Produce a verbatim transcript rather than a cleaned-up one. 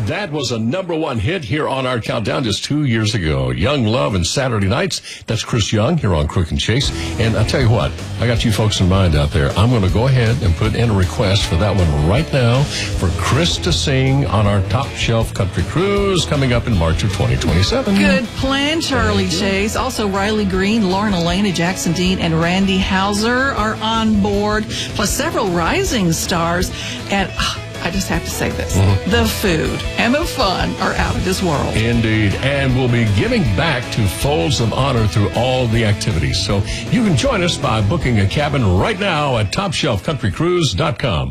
That was a number one hit here on our countdown just two years ago. Young Love and Saturday Nights. That's Chris Young here on Crook and Chase. And I tell you what, I got you folks in mind out there. I'm going to go ahead and put in a request for that one right now for Chris to sing on our Top Shelf Country Cruise coming up in March of twenty twenty-seven. Good plan, Charlie Chase. Also, Riley Green, Lauren Elena, Jackson Dean, and Randy Hauser are on board, plus several rising stars. And I just have to say this. Mm-hmm. The food and the fun are out of this world. Indeed. And we'll be giving back to Folds of Honor through all the activities. So you can join us by booking a cabin right now at top shelf country cruise dot com.